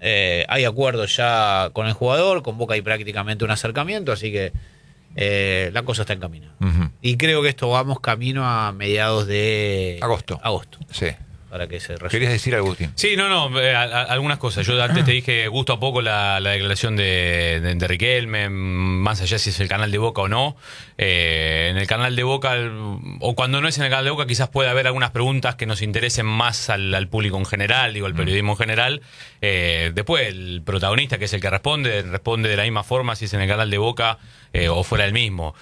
hay acuerdos ya con el jugador, con Boca hay prácticamente un acercamiento, así que la cosa está encaminada. Y creo que esto vamos camino a mediados de agosto. Sí. Para que se resuelva. ¿Querías decir algo, Agustín? Sí, algunas cosas. Yo antes te dije, gusto a poco la declaración de Riquelme, más allá si es el canal de Boca o no. En el canal de Boca, o cuando no es en el canal de Boca, quizás puede haber algunas preguntas que nos interesen más al público en general, digo, al periodismo en general. Después, el protagonista, que es el que responde de la misma forma si es en el canal de Boca o fuera el mismo.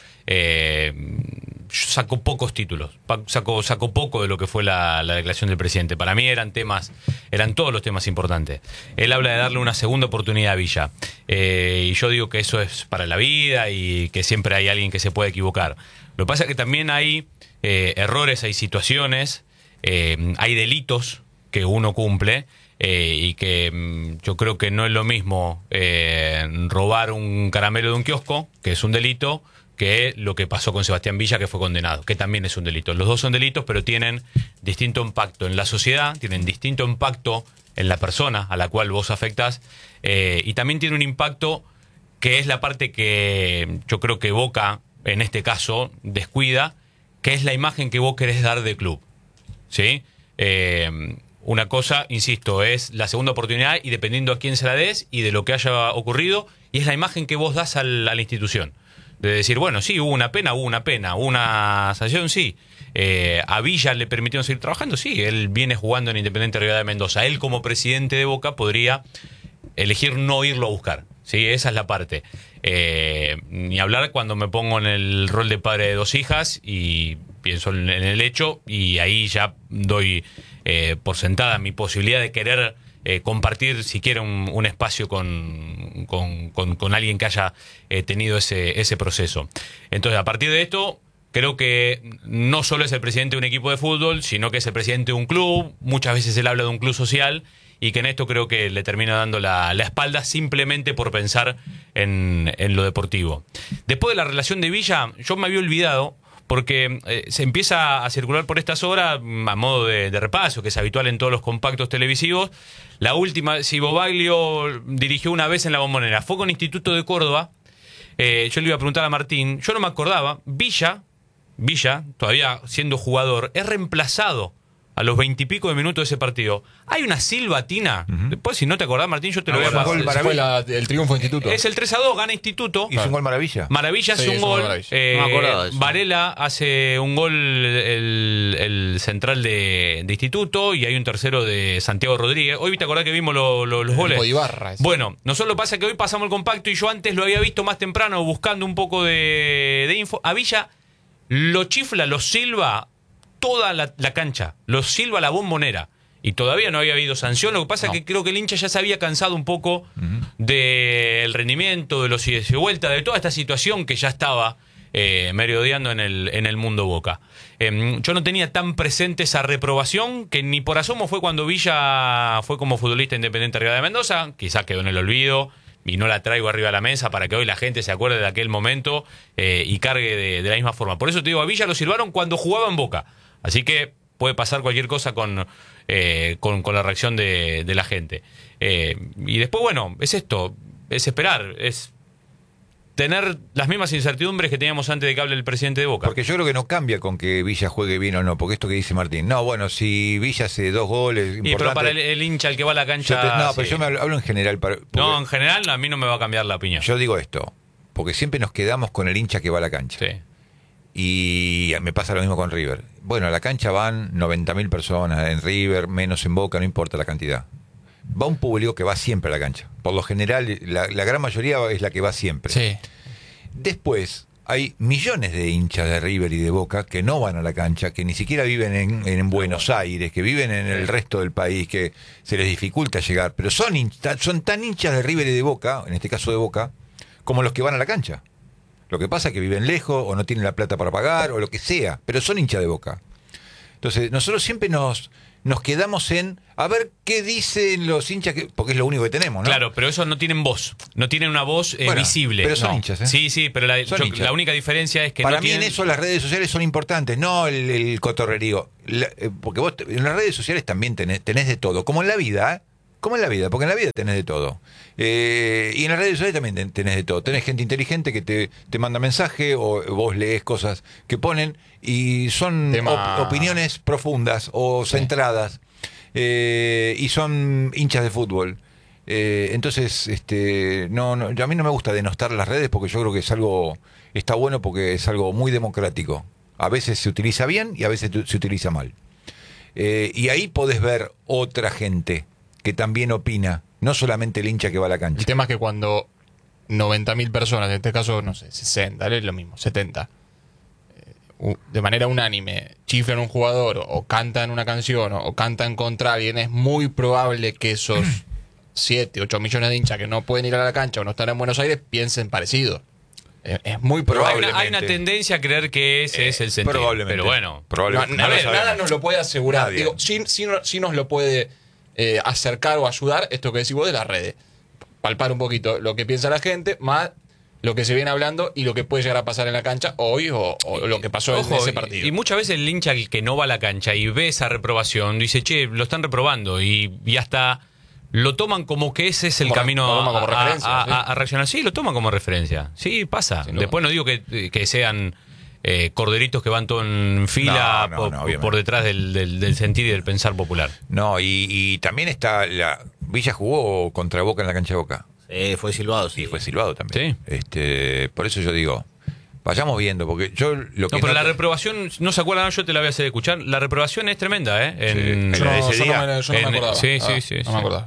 Yo saco pocos títulos, saco poco de lo que fue la declaración del presidente. Para mí eran todos los temas importantes. Él habla de darle una segunda oportunidad a Villa. Y yo digo que eso es para la vida y que siempre hay alguien que se puede equivocar. Lo que pasa es que también hay errores, hay situaciones, hay delitos que uno cumple y que yo creo que no es lo mismo robar un caramelo de un kiosco, que es un delito, que lo que pasó con Sebastián Villa, que fue condenado, que también es un delito. Los dos son delitos, pero tienen distinto impacto en la sociedad, tienen distinto impacto en la persona a la cual vos afectás, y también tiene un impacto que es la parte que yo creo que Boca, en este caso, descuida, que es la imagen que vos querés dar de club. ¿Sí? Una cosa, insisto, es la segunda oportunidad y dependiendo a quién se la des y de lo que haya ocurrido, y es la imagen que vos das a la institución. De decir, bueno, sí, hubo una pena, una sanción, sí. A Villa le permitieron seguir trabajando, sí. Él viene jugando en Independiente Rivadavia de Mendoza. Él, como presidente de Boca, podría elegir no irlo a buscar. Sí, esa es la parte. Ni hablar cuando me pongo en el rol de padre de dos hijas y pienso en el hecho, y ahí ya doy por sentada mi posibilidad de querer compartir siquiera un espacio con alguien que haya tenido ese proceso. Entonces, a partir de esto, creo que no solo es el presidente de un equipo de fútbol, sino que es el presidente de un club. Muchas veces él habla de un club social, y que en esto creo que le termina dando la espalda simplemente por pensar en lo deportivo. Después de la relación de Villa, yo me había olvidado, porque se empieza a circular por estas horas, a modo de repaso, que es habitual en todos los compactos televisivos. La última, si Bobaglio dirigió una vez en la Bombonera, fue con Instituto de Córdoba. Yo le iba a preguntar a Martín, yo no me acordaba, Villa, todavía siendo jugador, es reemplazado a los 20 y pico de minutos de ese partido. Hay una silbatina. Después, si no te acordás, Martín, yo te lo voy a pasar. Fue el triunfo de Instituto. Es el 3-2, gana Instituto. ¿Hizo un gol Maravilla? Maravilla hace un gol. No me acordaba de eso. Varela hace un gol, el central de Instituto, y hay un tercero de Santiago Rodríguez. Hoy te acordás que vimos los goles. Ibarra, bueno, nosotros lo pasa que hoy pasamos el compacto y yo antes lo había visto más temprano buscando un poco de info. A Villa lo chifla, lo silba toda la cancha, lo silba la Bombonera, y todavía no había habido sanción. Lo que pasa es que creo que el hincha ya se había cansado un poco del rendimiento, de los ides y vueltas, de toda esta situación que ya estaba merodeando en el mundo Boca. Yo no tenía tan presente esa reprobación, que ni por asomo fue cuando Villa fue como futbolista Independiente Rivadavia de Mendoza. Quizás quedó en el olvido y no la traigo arriba de la mesa para que hoy la gente se acuerde de aquel momento y cargue de la misma forma. Por eso te digo, a Villa lo silbaron cuando jugaba en Boca. Así que puede pasar cualquier cosa con la reacción de la gente. Y después, bueno, es esto, es esperar, es tener las mismas incertidumbres que teníamos antes de que hable el presidente de Boca. Porque yo creo que no cambia con que Villa juegue bien o no, porque esto que dice Martín. No, bueno, si Villa hace 2 goles... Y pero para el hincha, el que va a la cancha... no, pero yo me hablo en general. No, en general a mí no me va a cambiar la opinión. Yo digo esto, porque siempre nos quedamos con el hincha que va a la cancha. Sí. Y me pasa lo mismo con River. Bueno, a la cancha van 90.000 personas en River, menos en Boca, no importa la cantidad. Va un público que va siempre a la cancha. Por lo general, la gran mayoría es la que va siempre. Sí. Después, hay millones de hinchas de River y de Boca que no van a la cancha, que ni siquiera viven en Buenos Aires, que viven en el resto del país, que se les dificulta llegar. Pero son tan hinchas de River y de Boca, en este caso de Boca, como los que van a la cancha. Lo que pasa es que viven lejos o no tienen la plata para pagar o lo que sea, pero son hinchas de Boca. Entonces, nosotros siempre nos quedamos en a ver qué dicen los hinchas, porque es lo único que tenemos, ¿no? Claro, pero esos no tienen voz, no tienen una voz visible. Pero son no. hinchas, ¿eh? Sí, pero la única diferencia es que para no mí tienen... en eso las redes sociales son importantes, no el cotorrerío. Porque vos en las redes sociales también tenés de todo, como en la vida, ¿eh? Como en la vida, porque en la vida tenés de todo. Y en las redes sociales también tenés de todo. Tenés gente inteligente que te manda mensaje o vos lees cosas que ponen y son opiniones profundas o centradas y son hinchas de fútbol. Entonces, no, a mí no me gusta denostar las redes porque yo creo que está bueno porque es algo muy democrático. A veces se utiliza bien y a veces se utiliza mal. Y ahí podés ver otra gente que también opina, no solamente el hincha que va a la cancha. El tema es que cuando 90.000 personas, en este caso, no sé, 60, es lo mismo, 70, de manera unánime, chiflan a un jugador o cantan una canción o cantan contra alguien, es muy probable que esos 7, 8 millones de hinchas que no pueden ir a la cancha o no están en Buenos Aires piensen parecido. Es muy probable. Hay una tendencia a creer que ese es el sentido. Probablemente. Pero bueno. Probablemente. A ver, nada nos lo puede asegurar. Nadie. Digo, sí nos lo puede acercar o ayudar esto que decís vos de las redes. Palpar un poquito lo que piensa la gente, más lo que se viene hablando y lo que puede llegar a pasar en la cancha hoy o lo que pasó en ese partido. Y muchas veces el hincha que no va a la cancha y ve esa reprobación, dice, che, lo están reprobando y hasta lo toman como que ese es el camino como referencia, a reaccionar. Sí, lo toman como referencia. Sí, pasa. Después no digo que sean corderitos que van todo en fila por detrás del sentir y del pensar popular. No, y también está Villa jugó contra Boca en la cancha de Boca. Fue silbado, sí. Y fue silbado también. Sí. Por eso yo digo, vayamos viendo, porque yo lo que... No, pero la reprobación, no se acuerdan, yo te la voy a hacer escuchar. La reprobación es tremenda, ¿eh? Yo no me acordaba. Sí. No me acordaba.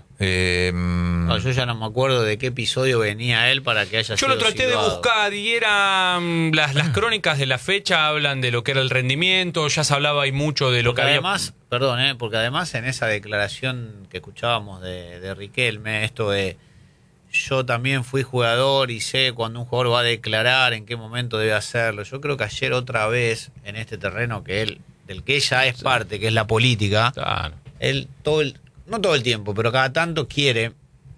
No, yo ya no me acuerdo de qué episodio venía él para que haya Yo sido lo traté silbado. de buscar y eran las crónicas de la fecha, hablan de lo que era el rendimiento, ya se hablaba ahí mucho de lo Porque que además, perdón, porque además en esa declaración que escuchábamos de Riquelme, esto de yo también fui jugador y sé cuando un jugador va a declarar en qué momento debe hacerlo. Yo creo que ayer otra vez en este terreno del que ella es parte, que es la política, Claro. él no todo el tiempo, pero cada tanto quiere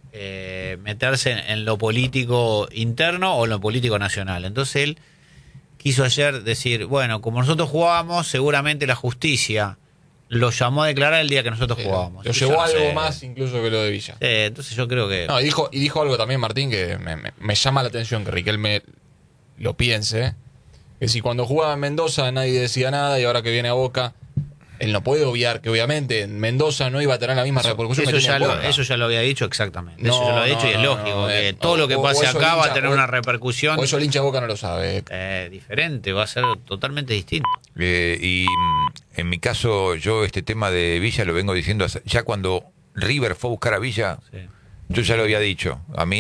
meterse en lo político interno o en lo político nacional. Entonces él quiso ayer decir, bueno, como nosotros jugábamos, seguramente la justicia lo llamó a declarar el día que nosotros jugábamos. Lo llevó algo más incluso que lo de Villa. Entonces yo creo que... No, y dijo algo también, Martín, que me llama la atención, que Riquelme lo piense, que si cuando jugaba en Mendoza nadie decía nada y ahora que viene a Boca, él no puede obviar que obviamente en Mendoza no iba a tener la misma repercusión que tenía en Boca. Eso ya lo había dicho exactamente. No, eso ya lo había dicho y es lógico. Que todo lo que pase acá va a tener una repercusión... O eso el hincha de Boca no lo sabe. Diferente, va a ser totalmente distinto. Y en mi caso, yo este tema de Villa lo vengo diciendo ya cuando River fue a buscar a Villa, Sí. yo ya lo había dicho. A mí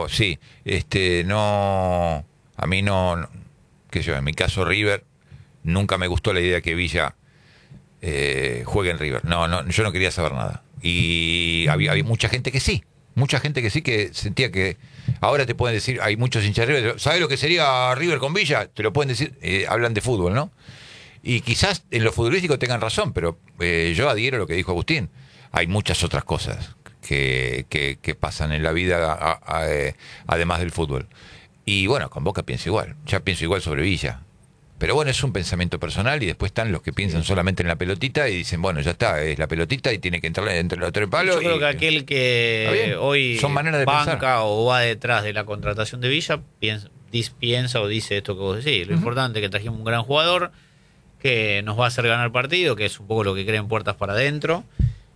qué sé yo, en mi caso River, nunca me gustó la idea que Villa juegue en River. No, yo no quería saber nada. Y había mucha gente que sí. Mucha gente que sí, que sentía que... Ahora te pueden decir, hay muchos hinchas de River, ¿sabes lo que sería River con Villa? Te lo pueden decir, hablan de fútbol, ¿no? Y quizás en lo futbolístico tengan razón, pero yo adhiero a lo que dijo Agustín. Hay muchas otras cosas que pasan en la vida además del fútbol. Y bueno, con Boca pienso igual. Ya pienso igual sobre Villa. Pero bueno, es un pensamiento personal y después están los que piensan solamente en la pelotita y dicen, bueno, ya está, es la pelotita y tiene que entrar entre los tres palos. Yo creo que aquel que hoy son maneras de banca pensar. o va detrás de la contratación de Villa piensa o dice esto que vos decís. Lo importante es que trajimos un gran jugador que nos va a hacer ganar partido, que es un poco lo que creen puertas para adentro.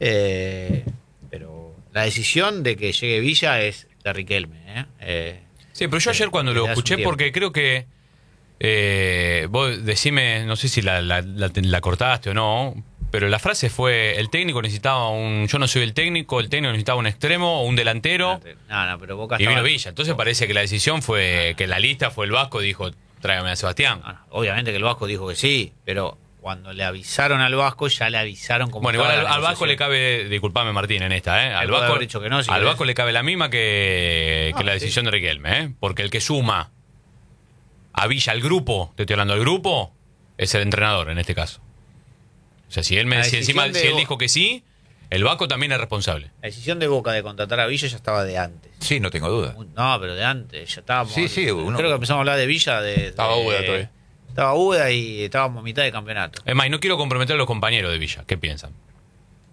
Pero la decisión de que llegue Villa es de Riquelme. Sí, pero yo ayer cuando lo escuché, porque creo que vos decime, no sé si la cortaste o no, pero la frase fue, el técnico necesitaba yo no soy el técnico necesitaba un extremo o un delantero. No, pero Boca y vino Villa. Entonces parece que la decisión fue que la lista fue el Vasco, dijo, tráigame a Sebastián. Obviamente que el Vasco dijo que sí, pero cuando le avisaron al Vasco, ya le avisaron como... Bueno, igual al Vasco le cabe, disculpame Martín en esta, al Vasco, dicho que no, al Vasco le cabe la misma que la decisión de Riquelme, porque el que suma a Villa al grupo, te estoy hablando del grupo, es el entrenador en este caso. O sea, si él dijo que sí, el Vasco también es responsable. La decisión de Boca de contratar a Villa ya estaba de antes. Sí, no tengo duda. No, pero de antes, ya estábamos... Sí, creo que empezamos a hablar de Villa Estaba Uda todavía. Estaba Uda y estábamos a mitad de campeonato. Es más, y no quiero comprometer a los compañeros de Villa. ¿Qué piensan?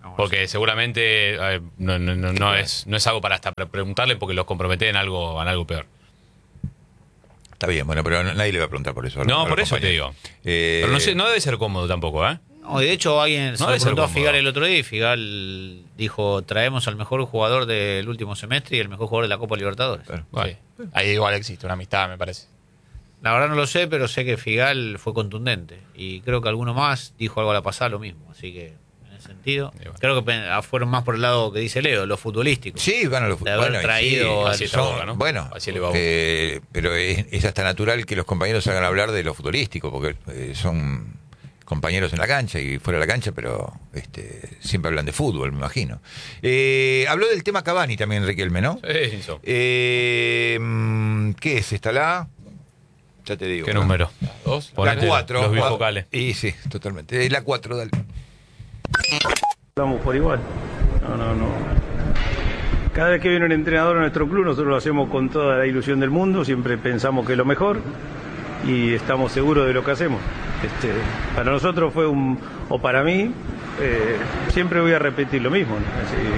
Porque seguramente no es algo para hasta preguntarle porque los comprometen en algo peor. Está bien, bueno, pero nadie le va a preguntar por eso. No, por eso te digo. Pero no debe ser cómodo tampoco, ¿eh? No, de hecho, alguien se No lo debe ser preguntó a cómodo. Figal el otro día y Figal dijo, traemos al mejor jugador del último semestre y el mejor jugador de la Copa Libertadores. Bueno. Sí. Ahí igual existe una amistad, me parece. La verdad no lo sé, pero sé que Figal fue contundente. Y creo que alguno más dijo algo a la pasada lo mismo. Así que, en ese sentido, Y bueno. creo que fueron más por el lado que dice Leo, lo futbolístico. Sí, van a los De haber bueno, y traído así está Boca, ¿no? Bueno, Así le va a Boca. pero es hasta natural que los compañeros hagan hablar de lo futbolístico, porque son compañeros en la cancha y fuera de la cancha, pero siempre hablan de fútbol, me imagino. Habló del tema Cavani también, Riquelme, ¿no? Sí, eso. ¿Qué es esta la? Ya te digo. ¿Qué número? ¿Dos? La Ponete 4. Los bifocales. Y sí, totalmente. Es la 4, dale. Estamos por igual. No. Cada vez que viene un entrenador a nuestro club, nosotros lo hacemos con toda la ilusión del mundo, siempre pensamos que es lo mejor y estamos seguros de lo que hacemos. Para nosotros fue o para mí, siempre voy a repetir lo mismo, ¿no?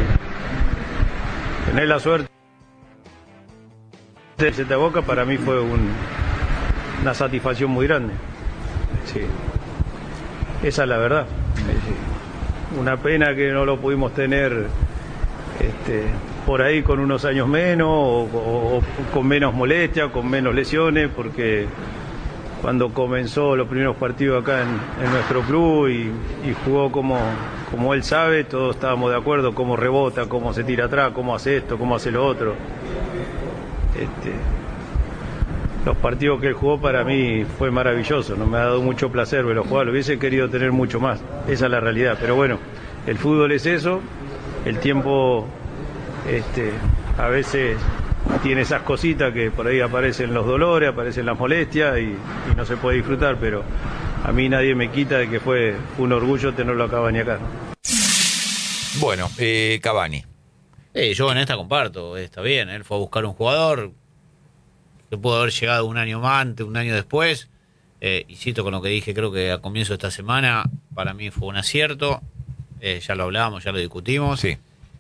Tener la suerte de irse a Boca para mí fue una satisfacción muy grande. Sí. Esa es la verdad. Sí. Una pena que no lo pudimos tener por ahí con unos años menos o con menos molestias, con menos lesiones, porque cuando comenzó los primeros partidos acá en nuestro club y jugó como él sabe, todos estábamos de acuerdo, cómo rebota, cómo se tira atrás, cómo hace esto, cómo hace lo otro. Los partidos que él jugó para mí fue maravilloso, no me ha dado mucho placer verlo jugar, lo hubiese querido tener mucho más, esa es la realidad, pero bueno, el fútbol es eso, el tiempo a veces tiene esas cositas que por ahí aparecen los dolores, aparecen las molestias y no se puede disfrutar, pero a mí nadie me quita de que fue un orgullo tenerlo a Cavani acá. Bueno, Cavani. Yo en esta comparto, está bien, él fue a buscar un jugador que pudo haber llegado un año más antes, un año después. Insisto con lo que dije, creo que a comienzo de esta semana, para mí fue un acierto. Ya lo hablábamos, ya lo discutimos. Sí.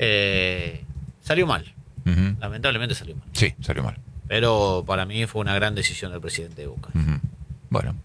Salió mal. Ujú. Lamentablemente salió mal. Sí, salió mal. Pero para mí fue una gran decisión del presidente de Boca. Ujú. Bueno.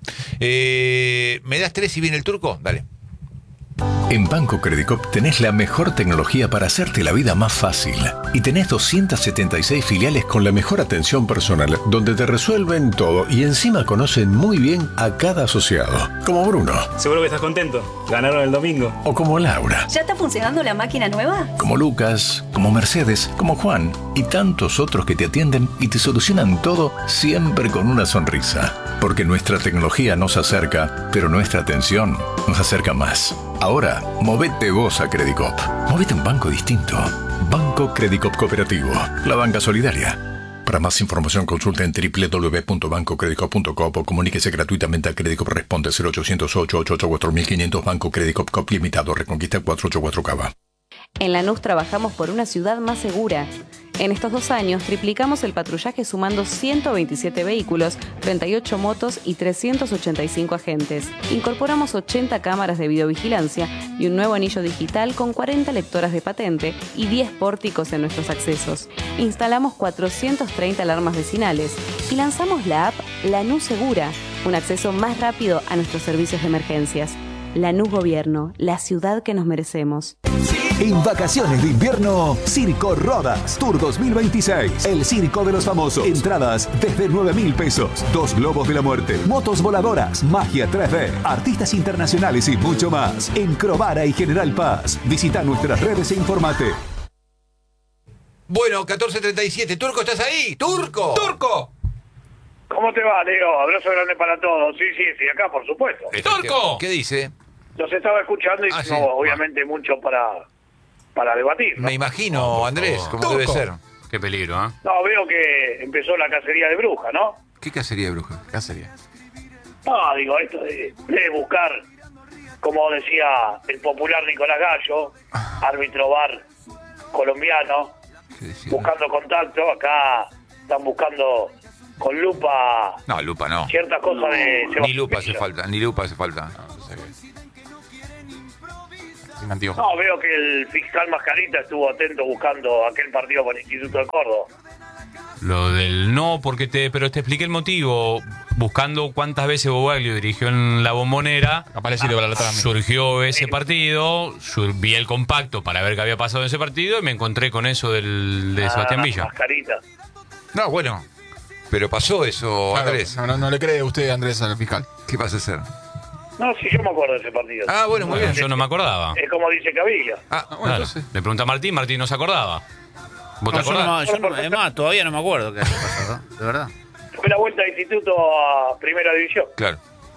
¿Me das 3 y viene el turco? Dale. En Banco Credicop tenés la mejor tecnología para hacerte la vida más fácil. Y tenés 276 filiales con la mejor atención personal, donde te resuelven todo y encima conocen muy bien a cada asociado. Como Bruno. Seguro que estás contento. Ganaron el domingo. O como Laura. ¿Ya está funcionando la máquina nueva? Como Lucas, como Mercedes, como Juan y tantos otros que te atienden y te solucionan todo siempre con una sonrisa. Porque nuestra tecnología nos acerca, pero nuestra atención nos acerca más. Ahora, movete vos a Credicop. Movete a un banco distinto. Banco Credicop Cooperativo. La banca solidaria. Para más información consulta en www.bancocredicop.com o comuníquese gratuitamente a Credicop Responde 0800-888-4500 Banco Credicop Cop Limitado Reconquista 484 Cava. En Lanús trabajamos por una ciudad más segura. En estos 2 años triplicamos el patrullaje sumando 127 vehículos, 38 motos y 385 agentes. Incorporamos 80 cámaras de videovigilancia y un nuevo anillo digital con 40 lectoras de patente y 10 pórticos en nuestros accesos. Instalamos 430 alarmas vecinales y lanzamos la app Lanús Segura, un acceso más rápido a nuestros servicios de emergencias. Lanús Gobierno, la ciudad que nos merecemos. En vacaciones de invierno, Circo Rodas Tour 2026. El circo de los famosos. Entradas desde 9.000 pesos. 2 globos de la muerte. Motos voladoras. Magia 3D. Artistas internacionales y mucho más. En Crovara y General Paz. Visita nuestras redes e informate. Bueno, 14:37. Turco, ¿estás ahí? ¡Turco! ¡Turco! ¿Cómo te va, Leo? Abrazo grande para todos. Sí, acá, por supuesto. ¡Turco! ¿Qué dice? Los estaba escuchando y Ah, sí. obviamente mucho para debatir, ¿no? Me imagino, Andrés, como debe ser. Qué peligro, ¿eh? No, veo que empezó la cacería de brujas, ¿no? ¿Qué cacería de bruja? Cacería. No, digo, esto de buscar, como decía el popular Nicolás Gallo, árbitro VAR colombiano, ¿Qué decía? buscando contacto. Acá están buscando con lupa No, lupa no. ciertas cosas de Ni lupa hace falta, ni lupa hace falta. Si en Antioquia. No, veo que el fiscal Mascarita estuvo atento buscando aquel partido con el Instituto de Córdoba. Lo del no, pero te expliqué el motivo. Buscando cuántas veces Bobaglio dirigió en la Bombonera, surgió ese partido, vi el compacto para ver qué había pasado en ese partido y me encontré con eso de Sebastián Villa. Mascarita. No, bueno, pero pasó eso, Claro, Andrés. no le cree usted, Andrés, al fiscal. ¿Qué vas a hacer? No, sí, yo me acuerdo de ese partido. Ah, bueno, muy bien. Yo no me acordaba. Es como dice Cavilla. Claro. Le pregunta a Martín no se acordaba. ¿Vos te acordás? Es más, todavía no me acuerdo qué haya pasado, de verdad. Fue la vuelta de Instituto a Primera División. Claro.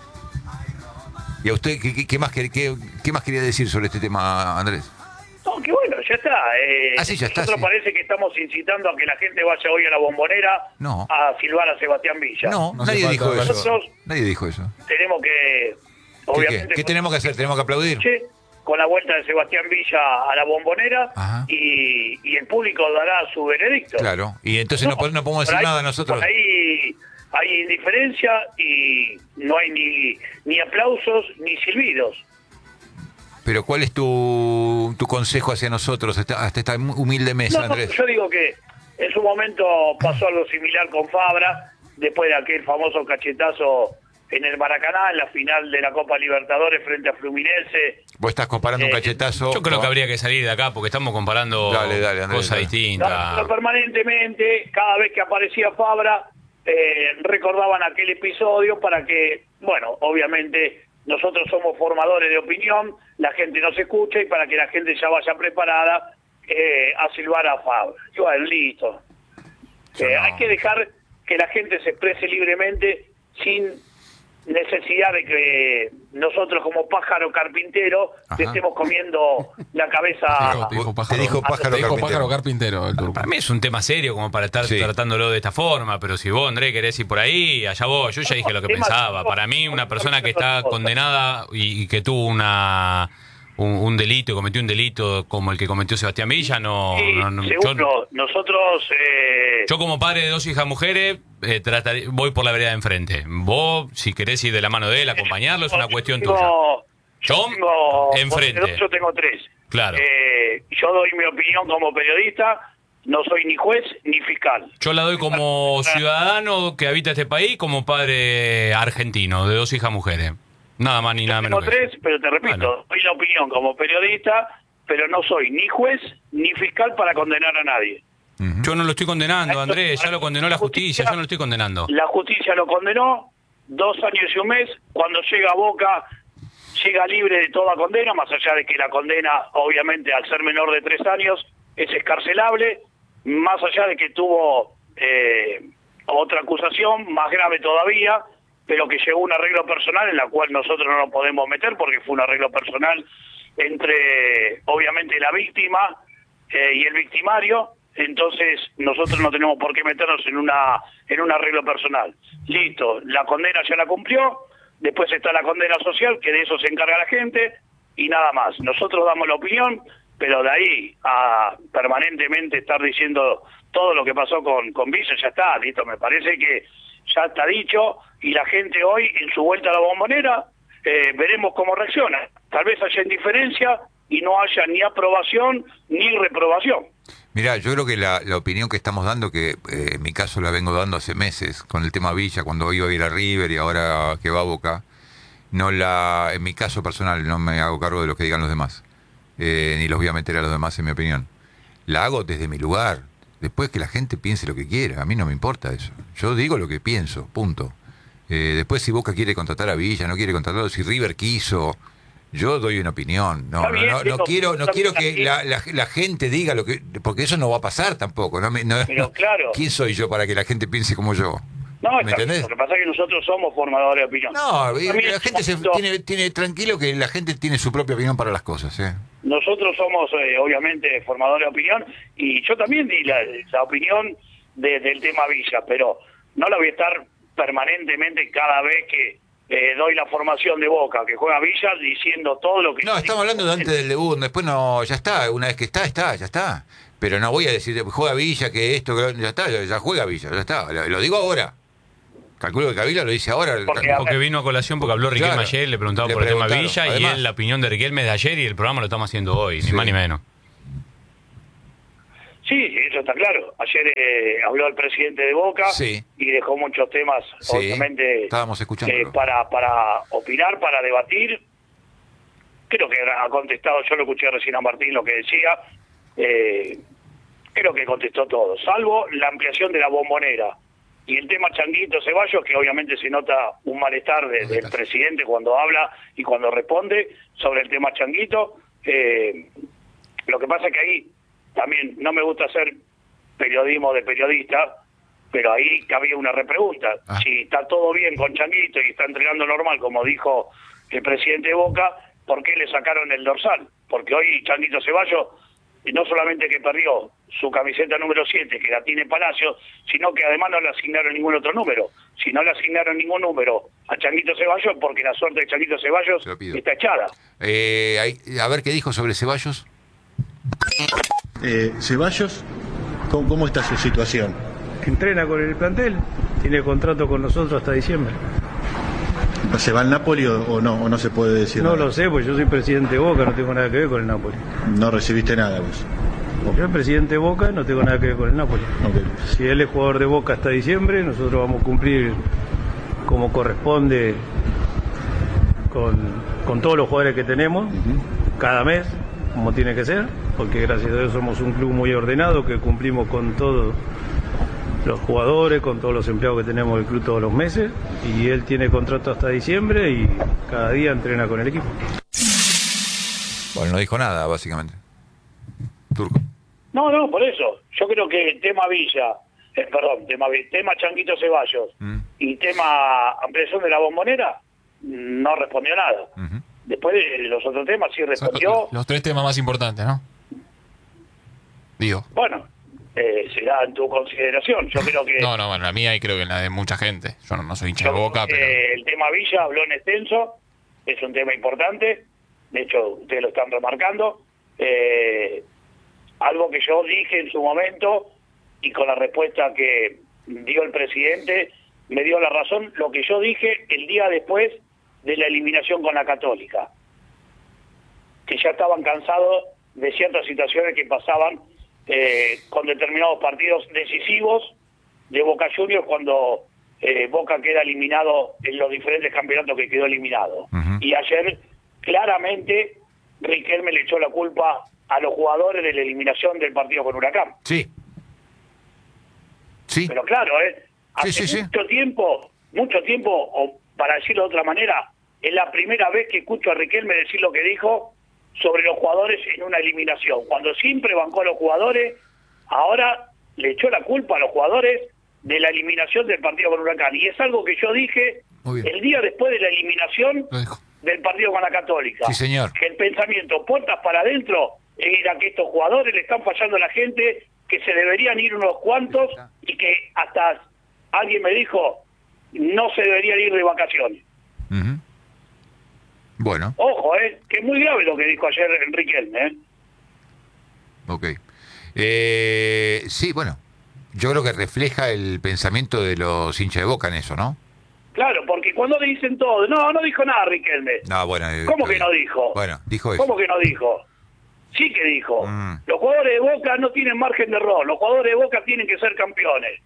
¿Y a usted qué más quería decir sobre este tema, Andrés? No, que bueno, ya está. Sí, ya está. Nosotros parece que estamos incitando a que la gente vaya hoy a la Bombonera a silbar a Sebastián Villa. No, nadie dijo eso. Nosotros Nadie dijo eso. tenemos que, obviamente... ¿Qué tenemos que hacer? ¿Tenemos que aplaudir? Con la vuelta de Sebastián Villa a la Bombonera y el público dará su veredicto. Claro, y entonces no podemos decir nada nosotros. Por ahí hay indiferencia y no hay ni aplausos ni silbidos. Pero ¿cuál es tu consejo hacia nosotros, hasta esta humilde mesa, Andrés? Yo digo que en su momento pasó algo similar con Fabra, después de aquel famoso cachetazo en el Maracaná, en la final de la Copa Libertadores frente a Fluminense. Vos estás comparando un cachetazo. Yo creo que habría que salir de acá porque estamos comparando Andrés, cosas distintas. Pero permanentemente, cada vez que aparecía Fabra, recordaban aquel episodio para que, bueno, obviamente nosotros somos formadores de opinión, la gente nos escucha y para que la gente ya vaya preparada a silbar a Fabra. Yo, listo. Hay que dejar que la gente se exprese libremente sin necesidad de que nosotros como pájaro carpintero le estemos comiendo la cabeza. Te dijo pájaro carpintero el turco. Para mí es un tema serio como para estar tratándolo de esta forma, pero si vos, Andrés, querés ir por ahí, allá vos. Yo ya dije lo que pensaba. Para mí, una persona que está condenada y que tuvo un delito, cometió un delito como el que cometió Sebastián Villa, seguro, nosotros... Yo como padre de 2 hijas mujeres, voy por la vereda de enfrente. Vos, si querés ir de la mano de él, acompañarlo, es una cuestión tuya. Yo enfrente. Yo tengo 3. Claro. Yo doy mi opinión como periodista, no soy ni juez ni fiscal. Yo la doy como ciudadano que habita este país, como padre argentino de 2 hijas mujeres. Nada más ni nada menos. Tengo 3, pero te repito, doy la opinión como periodista, pero no soy ni juez ni fiscal para condenar a nadie. Yo no lo estoy condenando, Andrés, ya lo condenó la justicia, yo no lo estoy condenando. La justicia lo condenó, 2 años y un mes, cuando llega a Boca, llega libre de toda condena, más allá de que la condena, obviamente, al ser menor de 3 años, es escarcelable, más allá de que tuvo otra acusación, más grave todavía, pero que llegó un arreglo personal en la cual nosotros no nos podemos meter, porque fue un arreglo personal entre, obviamente, la víctima y el victimario. Entonces nosotros no tenemos por qué meternos en un arreglo personal. Listo, la condena ya la cumplió, después está la condena social, que de eso se encarga la gente, y nada más. Nosotros damos la opinión, pero de ahí a permanentemente estar diciendo todo lo que pasó con Villa, ya está, listo, me parece que ya está dicho, y la gente hoy, en su vuelta a la Bombonera, veremos cómo reacciona. Tal vez haya indiferencia y no haya ni aprobación ni reprobación. Mirá, yo creo que la opinión que estamos dando, que en mi caso la vengo dando hace meses, con el tema Villa, cuando iba a ir a River y ahora que va a Boca, en mi caso personal, no me hago cargo de lo que digan los demás, ni los voy a meter a los demás en mi opinión. La hago desde mi lugar, después que la gente piense lo que quiera, a mí no me importa eso. Yo digo lo que pienso, punto. Después si Boca quiere contratar a Villa, no quiere contratarlo, si River quiso... Yo doy una opinión, no quiero que la gente diga lo que, porque eso no va a pasar tampoco. Pero claro. ¿Quién soy yo para que la gente piense como yo? No, ¿Me entendés? Lo que pasa es que nosotros somos formadores de opinión. No, la gente tiene tranquilo que la gente tiene su propia opinión para las cosas. Nosotros somos, obviamente, formadores de opinión, y yo también di la opinión del tema Villa, pero no la voy a estar permanentemente cada vez que doy la formación de Boca, que juega Villa, diciendo todo lo que... No, estamos hablando de antes del debut, después no, ya está, una vez que ya está. Pero no voy a decir, juega Villa, que esto, que ya está, ya juega Villa, ya está, lo digo ahora. Calculo que Cavila lo dice ahora. Porque vino a colación porque habló Riquelme ayer, le preguntaba por el tema Villa, además, y la opinión de Riquelme es de ayer y el programa lo estamos haciendo hoy, ni más ni menos. Sí, eso está claro. Ayer habló el presidente de Boca y dejó muchos temas, obviamente, estábamos escuchando para opinar, para debatir. Creo que ha contestado, yo lo escuché recién a Martín lo que decía, creo que contestó todo, salvo la ampliación de la Bombonera. Y el tema Changuito Ceballos, que obviamente se nota un malestar del presidente cuando habla y cuando responde sobre el tema Changuito. Lo que pasa es que ahí también no me gusta hacer periodismo de periodista, pero ahí cabía una repregunta. Si está todo bien con Changuito y está entrenando normal, como dijo el presidente de Boca, ¿por qué le sacaron el dorsal? Porque hoy Changuito Ceballos no solamente que perdió su camiseta número 7, que la tiene Palacio, sino que además no le asignaron ningún otro número. Si no le asignaron ningún número a Changuito Ceballos, porque la suerte de Changuito Ceballos está echada. A ver qué dijo sobre Ceballos. Ceballos, ¿cómo está su situación? Entrena con el plantel, tiene contrato con nosotros hasta diciembre. ¿Se va al Napoli o no se puede decir No nada? lo sé, pues yo soy presidente de Boca, no tengo nada que ver con el Napoli. No recibiste nada vos. Yo soy presidente de Boca, no tengo nada que ver con el Napoli. Si él es jugador de Boca hasta diciembre, nosotros vamos a cumplir como corresponde con todos los jugadores que tenemos, cada mes, como tiene que ser, porque gracias a Dios somos un club muy ordenado, que cumplimos con todos los jugadores, con todos los empleados que tenemos del club todos los meses, y él tiene contrato hasta diciembre y cada día entrena con el equipo. Bueno, no dijo nada, básicamente. Turco. No, por eso. Yo creo que el tema Villa, tema Changuito Ceballos y tema ampliación de la Bombonera, no respondió nada. Después de los otros temas sí respondió. Los tres temas más importantes, ¿no? Digo. Bueno, será en tu consideración. Yo creo que... No, bueno, la mía y creo que en la de mucha gente. Yo no soy hincha de Boca, pero... El tema Villa habló en extenso, es un tema importante, de hecho ustedes lo están remarcando. Algo que yo dije en su momento y con la respuesta que dio el presidente me dio la razón, lo que yo dije el día después de la eliminación con la Católica, que ya estaban cansados de ciertas situaciones que pasaban con determinados partidos decisivos de Boca Juniors cuando Boca queda eliminado en los diferentes campeonatos que quedó eliminado. Y ayer claramente Riquelme le echó la culpa a los jugadores de la eliminación del partido con Huracán. Sí. Pero claro, hace mucho tiempo, o para decirlo de otra manera, es la primera vez que escucho a Riquelme decir lo que dijo sobre los jugadores en una eliminación. Cuando siempre bancó a los jugadores, ahora le echó la culpa a los jugadores de la eliminación del partido con Huracán. Y es algo que yo dije el día después de la eliminación del partido con la Católica. Sí, señor. Que el pensamiento, puertas para adentro, era que estos jugadores le están fallando a la gente, que se deberían ir unos cuantos y que hasta alguien me dijo, no se deberían ir de vacaciones. Bueno. Ojo, que es muy grave lo que dijo ayer Riquelme. Ok. Sí, bueno, yo creo que refleja el pensamiento de los hinchas de Boca en eso, ¿no? Claro, porque cuando le dicen todo, no dijo nada Riquelme. No, bueno. ¿Cómo que no dijo? Bueno, dijo eso. ¿Cómo que no dijo? Sí que dijo. Los jugadores de Boca no tienen margen de error, los jugadores de Boca tienen que ser campeones.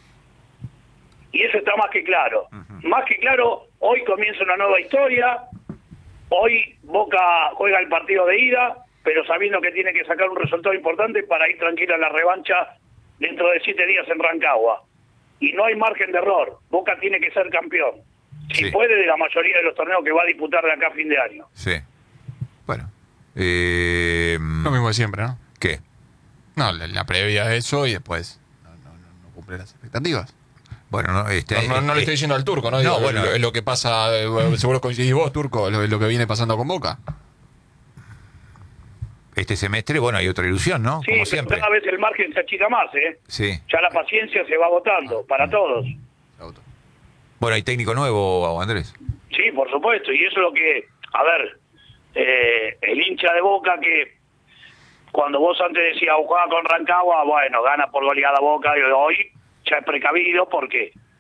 Y eso está más que claro. Más que claro, hoy comienza una nueva historia, hoy Boca juega el partido de ida, pero sabiendo que tiene que sacar un resultado importante para ir tranquila a la revancha dentro de 7 días en Rancagua. Y no hay margen de error, Boca tiene que ser campeón. Si puede, de la mayoría de los torneos que va a disputar de acá a fin de año. Sí. Bueno. Lo mismo de siempre, ¿no? ¿Qué? No, la previa de eso y después no cumple las expectativas. Bueno, no, no le estoy diciendo al Turco, ¿no? Digo, bueno. Es lo que pasa, seguro coincidís vos, Turco, lo que viene pasando con Boca. Este semestre, bueno, hay otra ilusión, ¿no? Sí, como siempre. Cada vez el margen se achica más, Sí. Ya la paciencia se va agotando para todos. Bueno, hay técnico nuevo, Andrés. Sí, por supuesto, y eso es lo que, a ver, el hincha de Boca que cuando vos antes decías jugaba con Rancagua, bueno, gana por goleada Boca, y hoy ya es precavido porque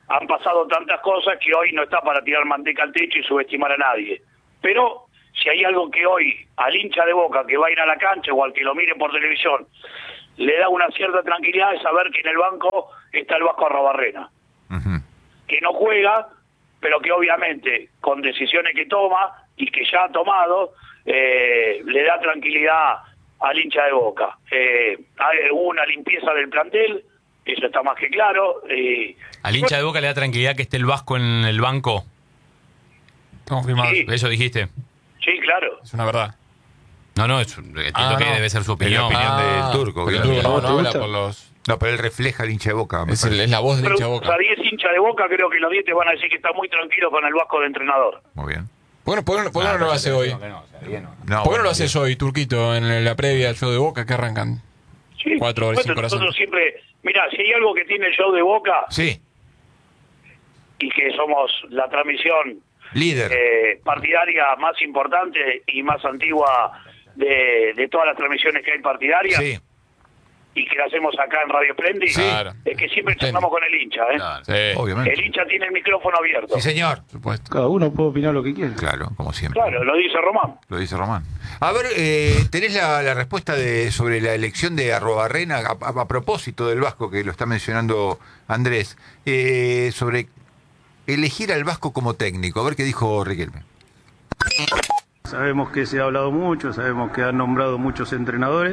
han pasado tantas cosas que hoy no está para tirar manteca al techo y subestimar a nadie. Pero si hay algo que hoy al hincha de Boca que va a ir a la cancha o al que lo mire por televisión le da una cierta tranquilidad es saber que en el banco está el Vasco Arrobarrena, que no juega, pero que obviamente con decisiones que toma y que ya ha tomado, le da tranquilidad al hincha de Boca. Hubo una limpieza del plantel, eso está más que claro. ¿Al hincha de Boca le da tranquilidad que esté el Vasco en el banco? Confirmado. Sí. ¿Eso dijiste? Sí, claro. Es una verdad. No, entiendo que debe ser su Es la opinión. opinión del turco. Pero que el turco no habla gusta? por los... No, pero él refleja al hincha de Boca. me Es parece. la voz del Pero hincha de Boca. a 10 hinchas de Boca creo que los 10 te van a decir que está muy tranquilo con el Vasco de entrenador. Muy bien. Bueno, ¿por qué no lo hace hoy? No, ¿Por qué no bueno, lo haces hoy, Turquito, en la previa al show de Boca que arrancan? Sí, 4 horas sin corazón. nosotros siempre, mira, si hay algo que tiene el show de Boca Sí, y que somos la transmisión líder. partidaria más importante y más antigua de todas las transmisiones que hay partidarias, Sí, y que la hacemos acá en Radio Splendid, Sí. Claro. es que siempre charlamos con el hincha, ¿eh? Claro. Sí, obviamente. El hincha tiene el micrófono abierto. Sí, señor. por supuesto. Cada uno puede opinar lo que quiere. Claro, como siempre. Claro, lo dice Román. Lo dice Román. A ver, ¿tenés la respuesta sobre la elección de Arrobarrena a propósito del Vasco, que lo está mencionando Andrés, sobre elegir al Vasco como técnico? A ver qué dijo Riquelme. Sabemos que se ha hablado mucho, sabemos que han nombrado muchos entrenadores.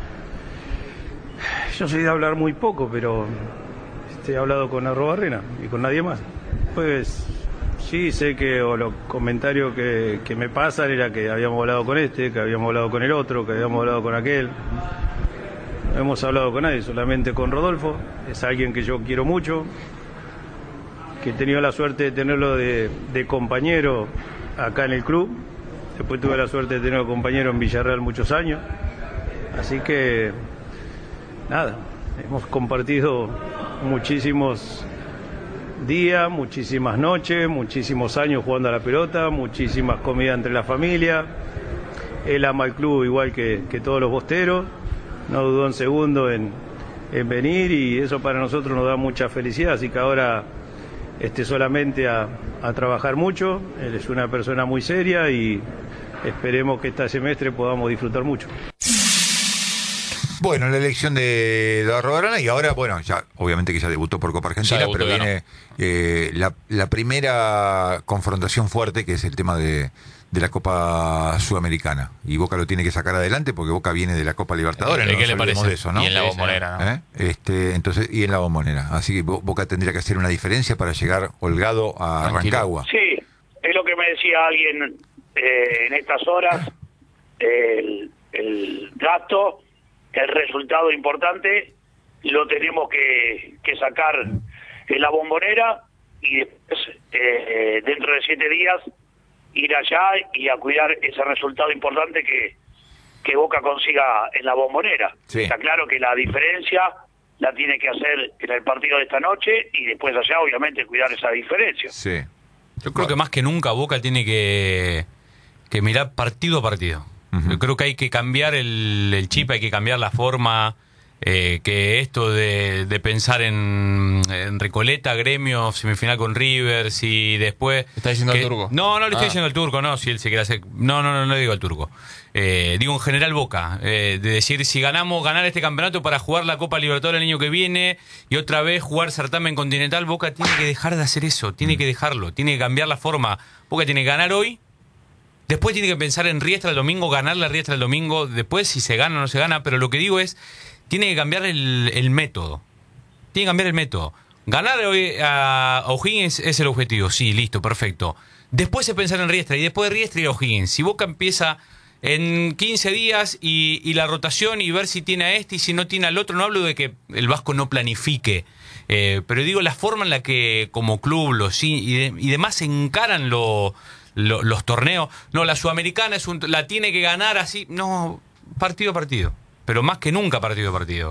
Yo soy de hablar muy poco, pero he hablado con Arrobarrena y con nadie más. Pues sí, sé que los comentarios que me pasan era que habíamos hablado con este, que habíamos hablado con el otro, que habíamos hablado con aquel. No hemos hablado con nadie, solamente con Rodolfo. Es alguien que yo quiero mucho, que he tenido la suerte de tenerlo de compañero acá en el club. Después tuve la suerte de tenerlo compañero en Villarreal muchos años. Así que, nada, hemos compartido muchísimos días, muchísimas noches, muchísimos años jugando a la pelota, muchísimas comidas entre la familia. Él ama el club igual que todos los bosteros. No dudó un segundo en venir y eso para nosotros nos da mucha felicidad. Así que ahora solamente a trabajar mucho. Él es una persona muy seria y esperemos que este semestre podamos disfrutar mucho. Bueno, la elección de Arrobarrena y ahora, bueno, ya obviamente que ya debutó por Copa Argentina, Debutó, pero viene la primera confrontación fuerte, que es el tema de la Copa Sudamericana. Y Boca lo tiene que sacar adelante porque Boca viene de la Copa Libertadores. ¿Qué no le nos olvidemos parece? de eso, ¿no? Y en la Bombonera, ¿no? Entonces, y en la Bombonera. Así que Boca tendría que hacer una diferencia para llegar holgado a Tranquilo. Rancagua. Sí, es lo que me decía alguien en estas horas, el gasto, el resultado importante, lo tenemos que sacar en la Bombonera y después, dentro de 7 días, ir allá y a cuidar ese resultado importante que Boca consiga en la Bombonera. Sí. Está claro que la diferencia la tiene que hacer en el partido de esta noche y después allá, obviamente, cuidar esa diferencia. Sí. Yo creo que más que nunca Boca tiene que mirar partido a partido. Yo creo que hay que cambiar el chip, hay que cambiar la forma, que esto de pensar en Recoleta, Gremio, semifinal con River, si después... ¿Está diciendo al Turco? No, no le estoy diciendo al Turco, no, si él se quiere hacer... No le digo al Turco. Digo en general Boca, de decir si ganar este campeonato para jugar la Copa Libertadores el año que viene y otra vez jugar certamen continental, Boca tiene que dejar de hacer eso, tiene que dejarlo, tiene que cambiar la forma. Boca tiene que ganar hoy. Después tiene que pensar en Riestra el domingo, ganarle a Riestra el domingo, después si se gana o no se gana, pero lo que digo es, tiene que cambiar el método. Tiene que cambiar el método. Ganar hoy a O'Higgins es el objetivo, sí, listo, perfecto. Después es pensar en Riestra y después de Riestra ir a O'Higgins. Si Boca empieza en 15 días y la rotación y ver si tiene a este y si no tiene al otro, no hablo de que el Vasco no planifique, pero digo la forma en la que como club y demás encaran los torneos. No, la Sudamericana la tiene que ganar así. No, partido a partido. Pero más que nunca partido a partido.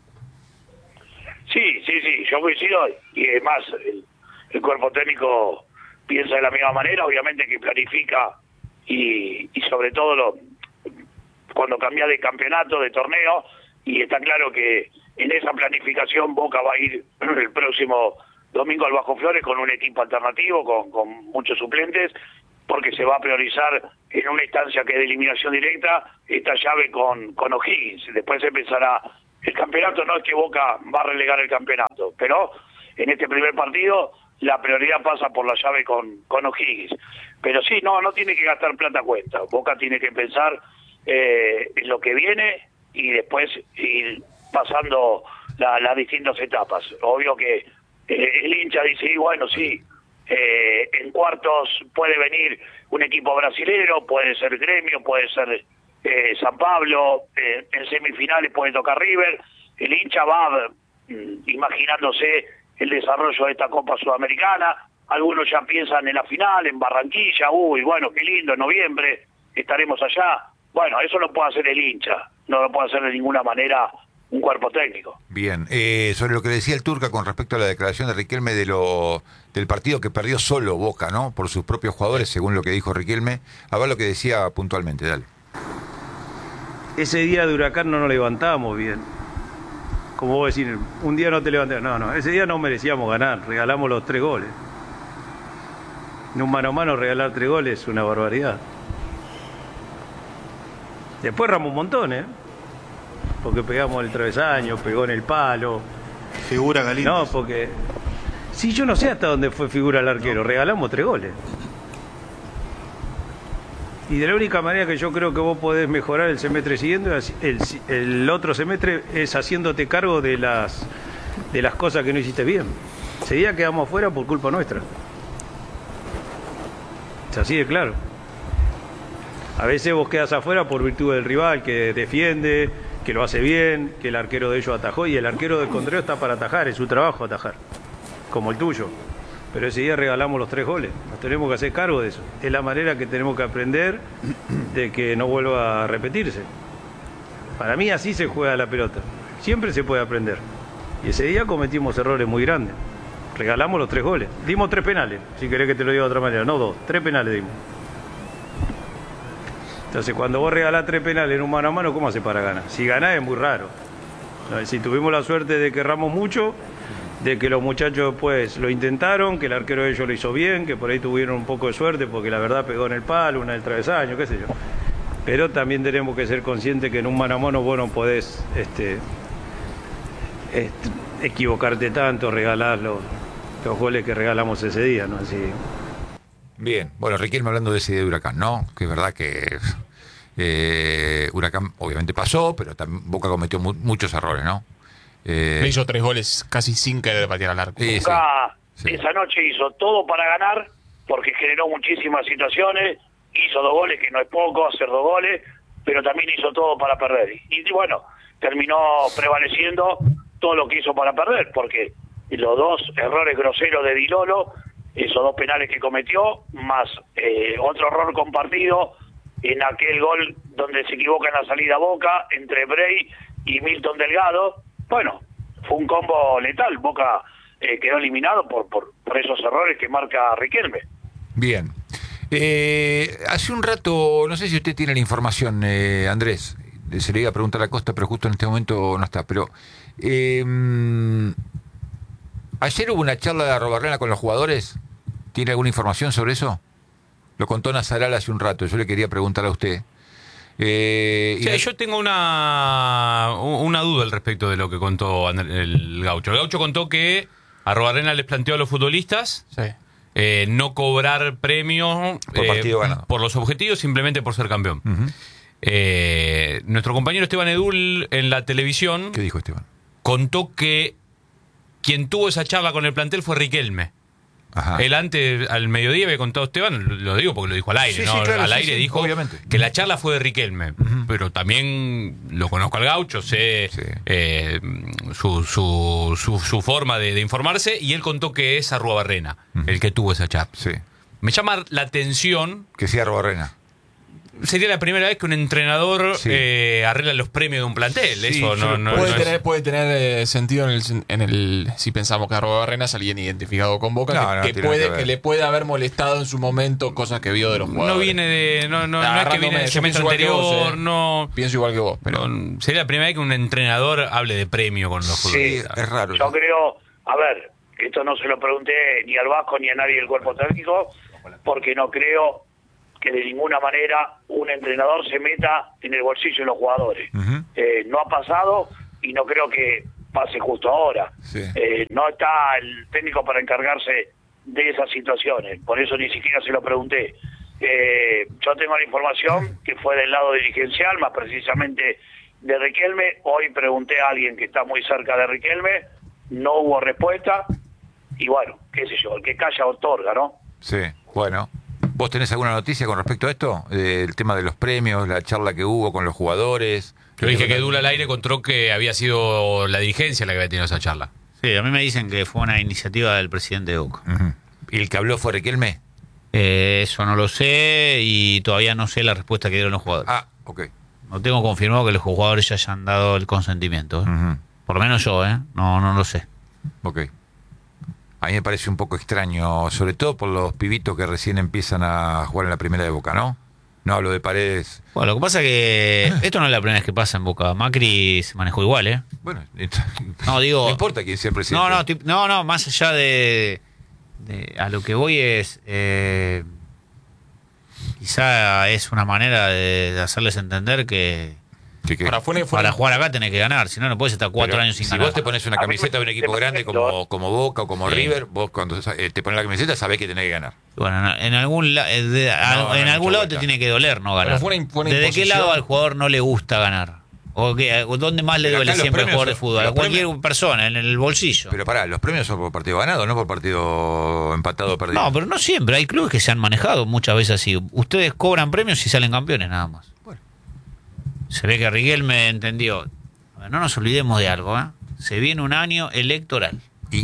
Sí, yo coincido. Y además, el cuerpo técnico piensa de la misma manera. Obviamente que planifica y sobre todo cuando cambia de campeonato, de torneo. Y está claro que en esa planificación Boca va a ir el próximo domingo al Bajo Flores con un equipo alternativo, con muchos suplentes, porque se va a priorizar en una instancia que es de eliminación directa esta llave con O'Higgins. Después empezará el campeonato. No es que Boca va a relegar el campeonato, pero en este primer partido la prioridad pasa por la llave con O'Higgins. Pero sí, no tiene que gastar plata a cuenta. Boca tiene que pensar en lo que viene y después ir pasando las distintas etapas. Obvio que el hincha dice, y bueno, sí, en cuartos puede venir un equipo brasilero, puede ser Gremio, puede ser San Pablo, en semifinales puede tocar River. El hincha va imaginándose el desarrollo de esta Copa Sudamericana. Algunos ya piensan en la final, en Barranquilla. Uy, bueno, qué lindo, en noviembre estaremos allá. Bueno, eso lo puede hacer el hincha, no lo puede hacer de ninguna manera un cuerpo técnico. Bien, sobre lo que decía el Turca con respecto a la declaración de Riquelme del partido que perdió solo Boca, ¿no? Por sus propios jugadores, según lo que dijo Riquelme. A ver lo que decía puntualmente, dale. Ese día de Huracán no nos levantamos bien. Como vos decís, un día no te levantas. No, ese día no merecíamos ganar, regalamos los 3 goles. En un mano a mano regalar 3 goles es una barbaridad. Después erramos un montón, porque pegamos el travesaño, pegó en el palo. Figura Galíndez. No, porque... Sí, yo no sé hasta dónde fue figura el arquero. Regalamos 3 goles. Y de la única manera que yo creo que vos podés mejorar el semestre siguiente, el otro semestre, es haciéndote cargo de las cosas que no hiciste bien. Ese día quedamos afuera por culpa nuestra. Es así de claro. A veces vos quedás afuera por virtud del rival que defiende, que lo hace bien, que el arquero de ellos atajó, y el arquero del contrario está para atajar, es su trabajo atajar, como el tuyo. Pero ese día regalamos los 3 goles, nos tenemos que hacer cargo de eso. Es la manera que tenemos que aprender de que no vuelva a repetirse. Para mí así se juega la pelota, siempre se puede aprender. Y ese día cometimos errores muy grandes, regalamos los 3 goles, dimos 3 penales, si querés que te lo diga de otra manera, no 2, 3 penales dimos. Entonces, cuando vos regalás 3 penales en un mano a mano, ¿cómo hace para ganar? Si ganás es muy raro. Si tuvimos la suerte de que erramos mucho, de que los muchachos después lo intentaron, que el arquero de ellos lo hizo bien, que por ahí tuvieron un poco de suerte porque la verdad pegó en el palo, una del travesaño, qué sé yo. Pero también tenemos que ser conscientes que en un mano a mano vos no podés equivocarte tanto, regalar los goles que regalamos ese día, ¿no? Así. Bien, bueno, Riquelme hablando de ese día de Huracán, ¿no? Que es verdad que Huracán obviamente pasó, pero también Boca cometió muchos errores, ¿no? Le hizo 3 goles casi sin querer patear al arco. Boca esa noche hizo todo para ganar, porque generó muchísimas situaciones, hizo 2 goles, que no es poco hacer 2 goles, pero también hizo todo para perder. Y bueno, terminó prevaleciendo todo lo que hizo para perder, porque los 2 errores groseros de Di Lolo, esos 2 penales que cometió, más otro error compartido en aquel gol donde se equivoca en la salida Boca, entre Bray y Milton Delgado. Bueno, fue un combo letal. Boca quedó eliminado por esos errores que marca Riquelme. Bien. Hace un rato, no sé si usted tiene la información, Andrés, se le iba a preguntar a Costa, pero justo en este momento no está, pero... ayer hubo una charla de Arrobarrena con los jugadores. ¿Tiene alguna información sobre eso? Lo contó Nazaral hace un rato. Yo le quería preguntar a usted. Yo tengo una duda al respecto de lo que contó el Gaucho. El Gaucho contó que Arrobarrena les planteó a los futbolistas no cobrar premios por partido ganado, por los objetivos, simplemente por ser campeón. Nuestro compañero Esteban Edul en la televisión... ¿Qué dijo Esteban? Contó que quien tuvo esa charla con el plantel fue Riquelme. Ajá. Él antes, al mediodía, había contado Esteban, lo digo porque lo dijo al aire, ¿no? Claro, al aire dijo obviamente que la charla fue de Riquelme, pero también lo conozco al Gaucho, sé su forma de informarse, y él contó que es Arruabarrena el que tuvo esa charla. Me llama la atención que sea Arruabarrena. Sería la primera vez que un entrenador arregla los premios de un plantel. Eso puede tener sentido en el si pensamos que Arruabarrena es alguien identificado con Boca, que le puede haber molestado en su momento cosas que vio de los jugadores. No viene de no es que viene del semestre anterior, no pienso igual que vos, pero sería la primera vez que un entrenador hable de premio con los futbolistas. Es raro. Yo creo, a ver, esto no se lo pregunté ni al Vasco ni a nadie del cuerpo técnico, porque no creo que de ninguna manera un entrenador se meta en el bolsillo de los jugadores. No ha pasado y no creo que pase justo ahora. Sí. No está el técnico para encargarse de esas situaciones, por eso ni siquiera se lo pregunté. Yo tengo la información que fue del lado dirigencial, más precisamente de Riquelme. Hoy pregunté a alguien que está muy cerca de Riquelme, no hubo respuesta, y bueno, qué sé yo, el que calla otorga, ¿no? Sí, bueno. ¿Vos tenés alguna noticia con respecto a esto? El tema de los premios, la charla que hubo con los jugadores. Yo dije que Dula al aire contó que había sido la dirigencia la que había tenido esa charla. Sí, a mí me dicen que fue una iniciativa del presidente de Boca. ¿Y el que habló fue Riquelme? Eso no lo sé y todavía no sé la respuesta que dieron los jugadores. Ah, ok. No tengo confirmado que los jugadores ya hayan dado el consentimiento. Por lo menos yo, no lo sé. Ok. A mí me parece un poco extraño, sobre todo por los pibitos que recién empiezan a jugar en la primera de Boca, ¿no? No hablo de Paredes. Bueno, lo que pasa es que esto no es la primera vez que pasa en Boca. Macri se manejó igual, ¿eh? Bueno, no digo. No importa quién sea el presidente. No, más allá de a lo que voy es quizá es una manera de hacerles entender que para jugar acá tenés que ganar, si no, no podés estar 4 años sin ganar. Si vos te pones una camiseta de un equipo grande como Boca o como River, vos cuando te pones la camiseta sabés que tenés que ganar. Bueno, en algún lado te tiene que doler no ganar. ¿Desde qué lado al jugador no le gusta ganar? ¿O dónde más le duele siempre el jugador de fútbol? A cualquier persona, en el bolsillo. Pero pará, los premios son por partido ganado, no por partido empatado o perdido. No, pero no siempre. Hay clubes que se han manejado muchas veces así. Ustedes cobran premios y salen campeones nada más. Bueno. Se ve que Riquelme entendió. A ver, no nos olvidemos de algo, ¿eh? Se viene un año electoral.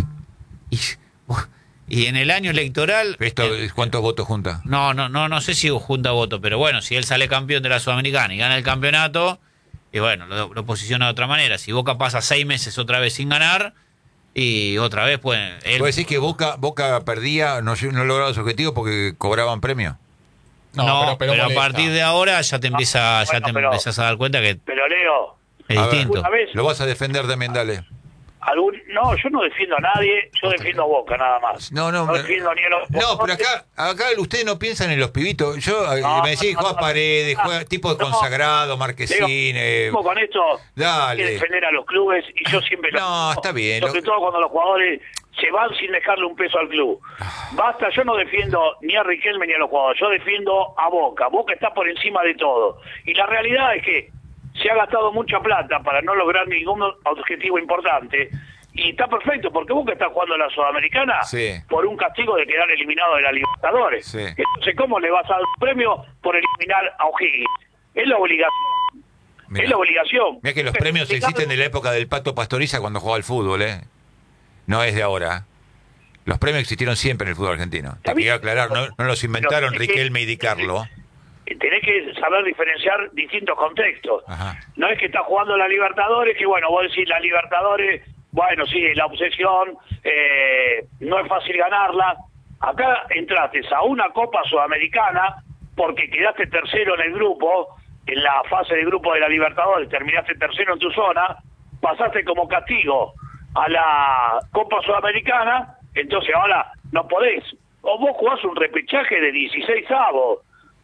Y en el año electoral... ¿Cuántos votos junta? No sé si junta votos, pero bueno, si él sale campeón de la Sudamericana y gana el campeonato... Y bueno, lo posiciona de otra manera. Si Boca pasa 6 meses otra vez sin ganar, y otra vez pueden... ¿Puede decir que Boca perdía, no lograba su objetivo porque cobraban premio? No, pero a partir de ahora ya te empiezas a dar cuenta que... Pero Leo... Es distinto. Lo vas a defender también, dale. No, yo no defiendo a nadie, yo defiendo a Boca nada más. No defiendo ni a los... No, pero acá ustedes no piensan en los pibitos. Me decís, juega Paredes, juega tipo de consagrado, Marquesín. Con esto hay que defender a los clubes y yo siempre está bien. Sobre todo cuando los jugadores se van sin dejarle un peso al club. Basta, yo no defiendo ni a Riquelme ni a los jugadores, yo defiendo a Boca. Boca está por encima de todo. Y la realidad es que se ha gastado mucha plata para no lograr ningún objetivo importante, y está perfecto, porque Boca está jugando en la Sudamericana por un castigo de quedar eliminado de la Libertadores. Entonces, ¿cómo le vas a dar un premio por eliminar a O'Higgins? Es la obligación. Es la obligación. Mira que los premios existen de la época del Pato Pastoriza cuando jugaba al fútbol, no es de ahora. Los premios existieron siempre en el fútbol argentino. Te quiero aclarar, no los inventaron Riquelme y Di Carlo. Tenés que saber diferenciar distintos contextos. No es que estás jugando la Libertadores, que bueno, vos decís la Libertadores, bueno, sí, la obsesión, no es fácil ganarla. Acá entraste a una Copa Sudamericana porque quedaste tercero en el grupo, en la fase de grupo de la Libertadores, terminaste tercero en tu zona, pasaste como castigo a la Copa Sudamericana, entonces ahora no podés. O vos jugás un repechaje de 16avos.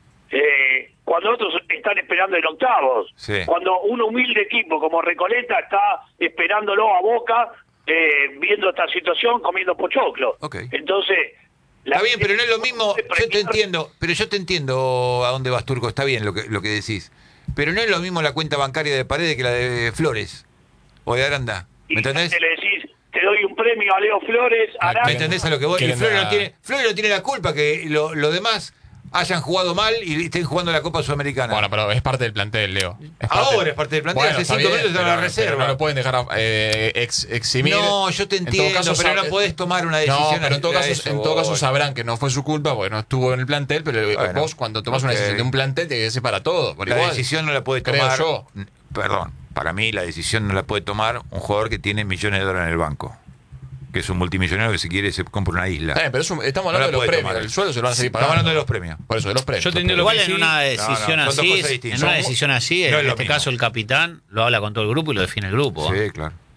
Cuando otros están esperando en octavos, cuando un humilde equipo como Recoleta está esperándolo a Boca, viendo esta situación, comiendo pochoclo. Entonces está bien, pero no es lo mismo. Yo te entiendo a dónde vas, Turco, está bien lo que decís, pero no es lo mismo la cuenta bancaria de Paredes que la de Flores o de Aranda, ¿me entendés? Le decís, te doy un premio a Leo Flores, Aranda. ¿Me entendés a lo que voy? Y Flores no tiene la culpa que lo demás hayan jugado mal y estén jugando la Copa Sudamericana. Bueno, pero es parte del plantel, Leo. Ahora es parte del plantel. Hace 5 minutos está en la reserva. No lo pueden dejar eximir. No, yo te entiendo, pero no podés tomar una decisión. No, pero en todo caso sabrán que no fue su culpa porque no estuvo en el plantel, pero vos cuando tomás una decisión de un plantel te que ser para todo. La decisión no la puede tomar. Perdón, para mí la decisión no la puede tomar un jugador que tiene millones de dólares en el banco, que es un multimillonario que si quiere se compra una isla. Pero estamos hablando de los premios. El sueldo se lo van a seguir pagando. Estamos hablando de los premios. Por eso, de los premios. Yo entiendo igual en una decisión así, en una decisión así, en este caso el capitán lo habla con todo el grupo y lo define el grupo. Sí, claro.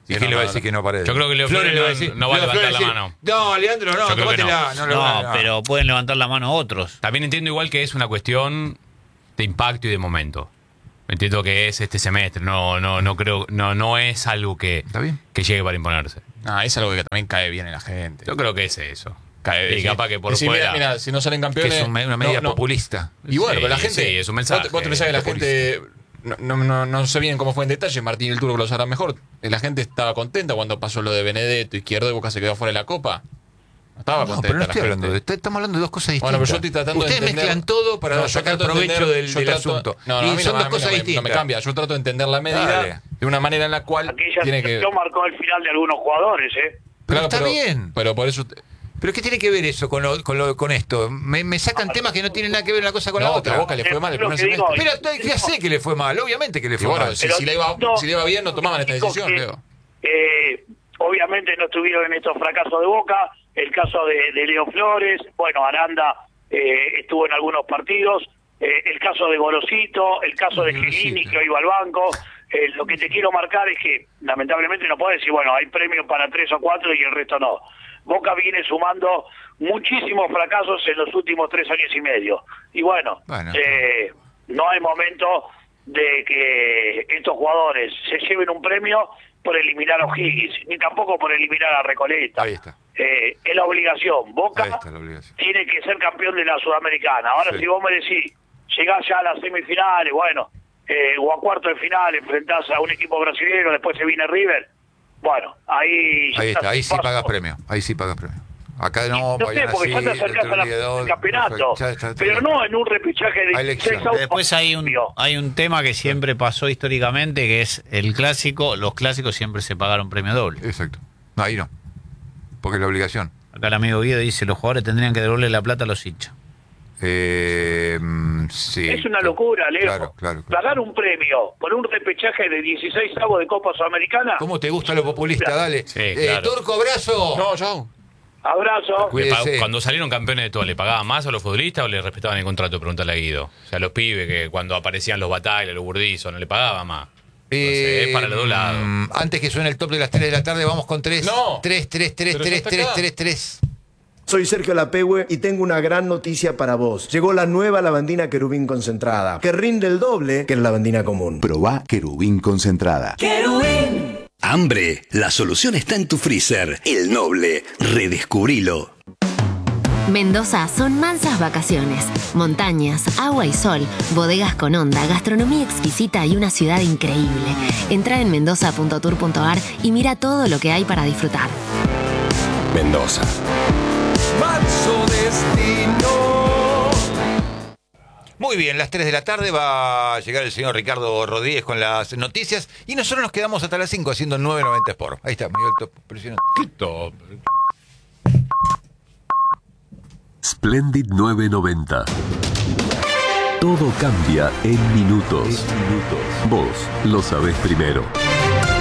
¿Y quién le va a decir que no para él? Yo creo que Leo Flores no va a levantar la mano. No, Leandro, no, tómatela. No, pero pueden levantar la mano otros. También entiendo igual que es una cuestión de impacto y de momento. Entiendo que es este semestre, no creo, no es algo que llegue para imponerse. No, es algo que también cae bien en la gente. Yo creo que es eso. Cae bien. Y capaz que por decir, fuera. Mira, si no salen campeones. Que es una medida populista. Y bueno, Sí, pero la gente. sí, es un mensaje. Vos te pensás que la gente. No sé bien cómo fue en detalle, Martín y el Turco lo sabrá mejor. La gente estaba contenta cuando pasó lo de Benedetto, Izquierdo y Boca se quedó fuera de la Copa. No estaba contenta. Pero no estoy hablando de esto, estamos hablando de dos cosas distintas. Bueno, pero yo estoy tratando Ustedes de entender. mezclan todo para sacar provecho del asunto. Y son dos cosas distintas. No me cambia, yo trato de entender la medida de una manera en la cual Aquella tiene que. marcó el final de algunos jugadores, Pero está bien. Pero por eso. ¿Pero qué tiene que ver eso con esto? Me sacan temas que no tienen nada que ver una cosa con la otra. A Boca le fue mal el primer semestre. Pero ya sé que le fue mal, obviamente que le fue mal. Si le iba bien, no tomaban esta decisión, Leo. Obviamente no estuvieron en estos fracasos de Boca. El caso de Leo Flores, bueno, Aranda estuvo en algunos partidos. El caso de Gorosito, el caso de Gelini, que hoy iba al banco. Lo que te quiero marcar es que, lamentablemente, no puedes decir, bueno, hay premios para 3 o 4 y el resto no. Boca viene sumando muchísimos fracasos en los últimos 3 años y medio. Y bueno. No hay momento de que estos jugadores se lleven un premio por eliminar a O'Higgins, ni tampoco por eliminar a Recoleta. Ahí está. Es la obligación. Boca la obligación. tiene que ser campeón de la Sudamericana. Ahora, si vos me decís, llegás ya a las semifinales, bueno, o a cuarto de final, enfrentás a un equipo brasileño, después se viene River. Bueno, ahí está, ahí sí pagas premio. Ahí sí pagas premio. Acá no, sé, porque ya te acercás al campeonato, pero no en un repechaje de 16 autos. Después hay un tema que siempre pasó históricamente, que es el clásico. Los clásicos siempre se pagaron premio doble. Exacto. No, ahí no. Porque es la obligación. Acá el amigo Guido dice, los jugadores tendrían que devolverle la plata a los hinchas. Sí. Es una locura, Leo. Claro. Pagar un premio por un repechaje de 16 avos de Copa Sudamericana. ¿Cómo te gusta lo populista? Dale. Sí, claro. Turco, abrazo. No, chao. Abrazo. Cuando salieron campeones de todo, ¿le pagaban más a los futbolistas o le respetaban el contrato? Pregúntale a Guido. O sea, los pibes que cuando aparecían los Bataglia, los Burdizos, ¿no le pagaban más? Entonces, es para los dos lados. Antes que suene el top de las 3 de la tarde, vamos con 3. No. 3. Soy Sergio Lapehue y tengo una gran noticia para vos. Llegó la nueva lavandina Querubín concentrada, que rinde el doble que la lavandina común. Probá Querubín concentrada. ¡Querubín! Hambre, la solución está en tu freezer. El Noble, redescubrilo. Mendoza son mansas vacaciones, montañas, agua y sol, bodegas con onda, gastronomía exquisita y una ciudad increíble. Entra en mendoza.tour.ar y mira todo lo que hay para disfrutar. Mendoza. Manso destino. Muy bien, las 3 de la tarde va a llegar el señor Ricardo Rodríguez con las noticias y nosotros nos quedamos hasta las 5 haciendo 9.90 Sport. Ahí está, me dio el top, impresionante. ¿Qué top? Splendid 990. Todo cambia en minutos. Vos lo sabés primero.